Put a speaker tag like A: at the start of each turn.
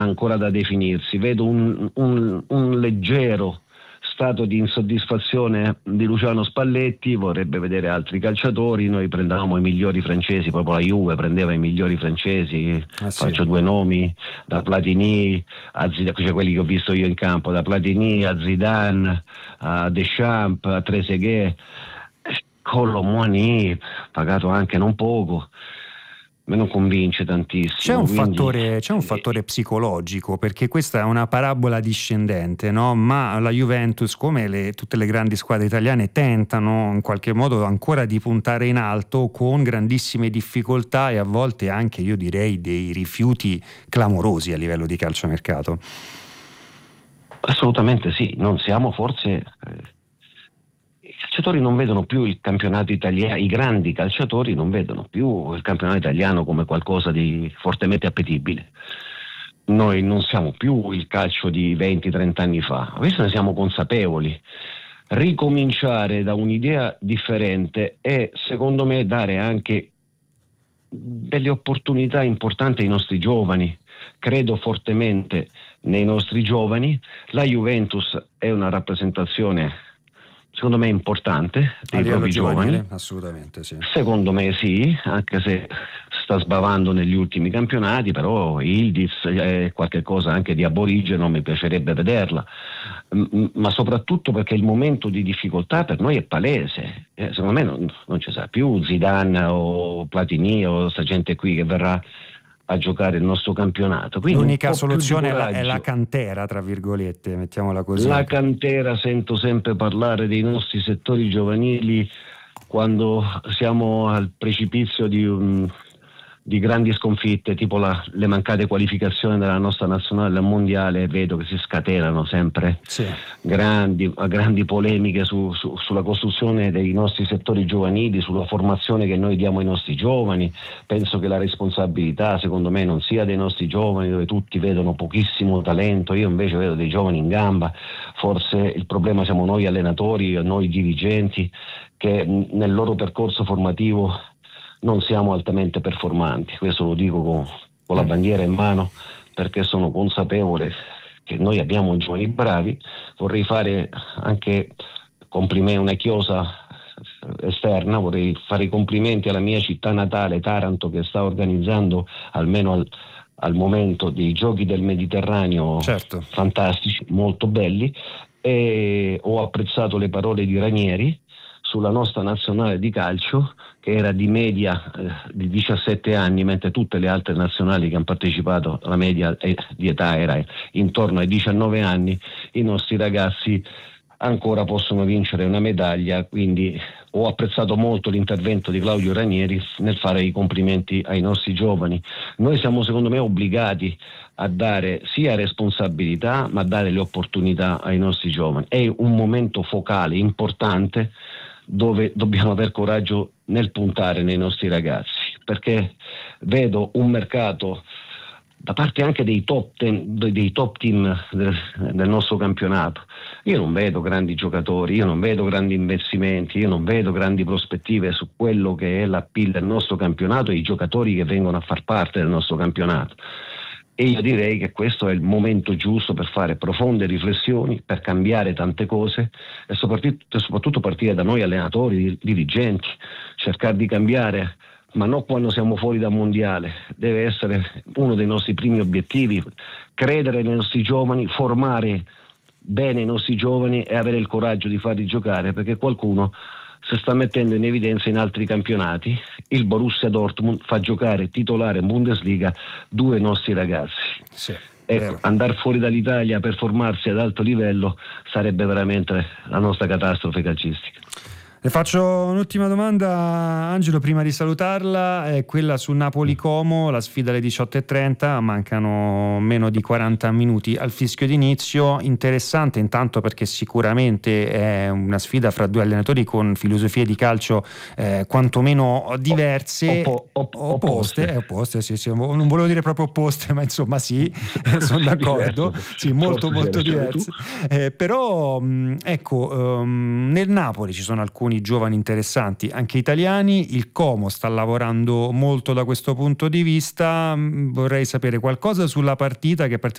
A: ancora da definirsi. Vedo un leggero stato di insoddisfazione di Luciano Spalletti, vorrebbe vedere altri calciatori. Noi prendevamo i migliori francesi, proprio la Juve prendeva i migliori francesi, faccio due nomi, da Platini a Zidane, cioè quelli che ho visto io in campo, da Platini a Zidane, a Deschamps, a Trezeguet, Kolo Muani, pagato anche non poco. Me non convince tantissimo.
B: C'è un fattore psicologico, perché questa è una parabola discendente, no? Ma la Juventus, come tutte le grandi squadre italiane, tentano in qualche modo ancora di puntare in alto con grandissime difficoltà e a volte anche, io direi, dei rifiuti clamorosi a livello di calciomercato.
A: Assolutamente sì, non siamo forse... I calciatori non vedono più il campionato italiano, i grandi calciatori non vedono più il campionato italiano come qualcosa di fortemente appetibile. Noi non siamo più il calcio di 20-30 anni fa, questo ne siamo consapevoli. Ricominciare da un'idea differente e, secondo me, dare anche delle opportunità importanti ai nostri giovani. Credo fortemente nei nostri giovani. La Juventus è una rappresentazione, secondo me, importante dei propri giovani.
B: Assolutamente sì.
A: Secondo me sì, anche se sta sbavando negli ultimi campionati, però Ildiz è qualche cosa anche di aborigeno, mi piacerebbe vederla, ma soprattutto perché il momento di difficoltà per noi è palese. Secondo me non ci sarà più Zidane o Platini o sta gente qui che verrà a giocare il nostro campionato. Quindi
B: l'unica soluzione è la cantera, tra virgolette, mettiamola così.
A: La cantera, sento sempre parlare dei nostri settori giovanili quando siamo al precipizio di grandi sconfitte, tipo le mancate qualificazioni della nostra nazionale al mondiale. Vedo che si scatenano sempre grandi polemiche sulla costruzione dei nostri settori giovanili, sulla formazione che noi diamo ai nostri giovani. Penso che la responsabilità, secondo me, non sia dei nostri giovani, dove tutti vedono pochissimo talento. Io invece vedo dei giovani in gamba. Forse il problema siamo noi allenatori, noi dirigenti, che nel loro percorso formativo non siamo altamente performanti. Questo lo dico con la bandiera in mano, perché sono consapevole che noi abbiamo giovani bravi. Vorrei fare anche una chiosa esterna, vorrei fare i complimenti alla mia città natale, Taranto, che sta organizzando almeno al momento dei giochi del Mediterraneo, fantastici, molto belli, e ho apprezzato le parole di Ranieri sulla nostra nazionale di calcio, che era di media di 17 anni, mentre tutte le altre nazionali che hanno partecipato, la media di età era intorno ai 19 anni. I nostri ragazzi ancora possono vincere una medaglia, quindi ho apprezzato molto l'intervento di Claudio Ranieri nel fare i complimenti ai nostri giovani. Noi siamo, secondo me, obbligati a dare sia responsabilità, ma a dare le opportunità ai nostri giovani. È un momento focale, importante, dove dobbiamo aver coraggio nel puntare nei nostri ragazzi, perché vedo un mercato da parte anche dei top team del nostro campionato. Io non vedo grandi giocatori, io non vedo grandi investimenti, io non vedo grandi prospettive su quello che è l'appeal del nostro campionato e i giocatori che vengono a far parte del nostro campionato. E io direi che questo è il momento giusto per fare profonde riflessioni, per cambiare tante cose e soprattutto partire da noi allenatori, dirigenti, cercare di cambiare, ma non quando siamo fuori dal mondiale. Deve essere uno dei nostri primi obiettivi, credere nei nostri giovani, formare bene i nostri giovani e avere il coraggio di farli giocare, perché qualcuno si sta mettendo in evidenza in altri campionati. Il Borussia Dortmund fa giocare titolare in Bundesliga 2 nostri ragazzi. Ecco, andare fuori dall'Italia per formarsi ad alto livello sarebbe veramente la nostra catastrofe calcistica.
B: Le faccio un'ultima domanda, Angelo, prima di salutarla, è quella su Napoli-Como, la sfida alle 18:30, mancano meno di 40 minuti al fischio d'inizio. Interessante intanto perché sicuramente è una sfida fra due allenatori con filosofie di calcio quantomeno diverse, opposte, sì, non volevo dire proprio opposte, ma insomma sì, sono d'accordo, sì, molto diverse, però ecco, nel Napoli ci sono alcuni giovani interessanti, anche italiani. Il Como sta lavorando molto da questo punto di vista. Vorrei sapere qualcosa sulla partita, che